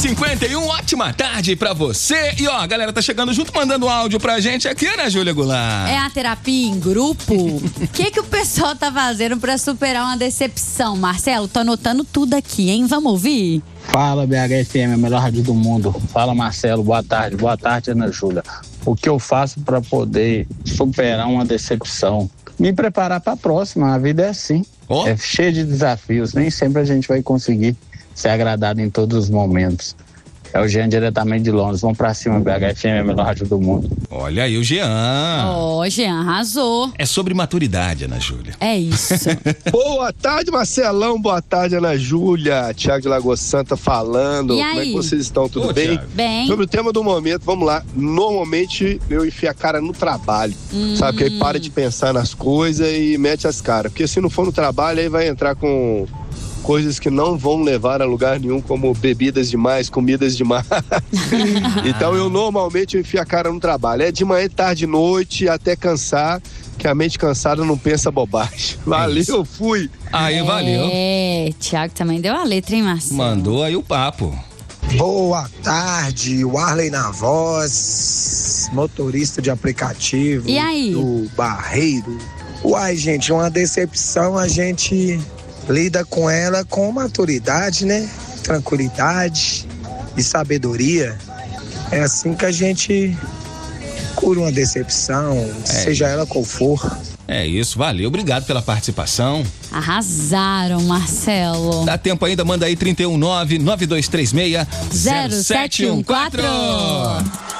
9h51, ótima tarde pra você. E ó, a galera tá chegando junto, mandando áudio pra gente aqui, né, Júlia Goulart? É a terapia em grupo? O que o pessoal tá fazendo pra superar uma decepção? Marcelo, tô anotando tudo aqui, hein? Vamos ouvir? Fala, BHFM, a melhor rádio do mundo. Fala, Marcelo, boa tarde, Ana Júlia. O que eu faço para poder superar uma decepção? Me preparar para a próxima, a vida é assim. É cheia de desafios, nem sempre a gente vai conseguir ser agradado em todos os momentos. É o Jean diretamente de Londres. Vamos pra cima, BHFM, a melhor rádio do mundo. Olha aí o Jean. Jean arrasou. É sobre maturidade, Ana Júlia. É isso. Boa tarde, Marcelão. Boa tarde, Ana Júlia. Thiago de Lagoa Santa falando. E aí? Como é que vocês estão? Tudo bem? Thiago. Bem. Sobre o tema do momento, vamos lá. Normalmente eu enfio a cara no trabalho, sabe? Que aí para de pensar nas coisas e mete as caras. Porque se não for no trabalho, aí vai entrar com coisas que não vão levar a lugar nenhum, como bebidas demais, comidas demais. Então eu normalmente enfio a cara no trabalho. É de manhã, tarde, noite, até cansar, que a mente cansada não pensa bobagem. Valeu, fui. Aí, valeu. Thiago também deu a letra, hein, Marcelo? Mandou aí o papo. Boa tarde, Warley na voz, motorista de aplicativo. E aí? Do Barreiro. Uai, gente, uma decepção, a gente lida com ela com maturidade, né? Tranquilidade e sabedoria. É assim que a gente cura uma decepção, seja ela qual for. É isso, valeu, obrigado pela participação. Arrasaram, Marcelo. Dá tempo ainda, manda aí 319-9236-0714.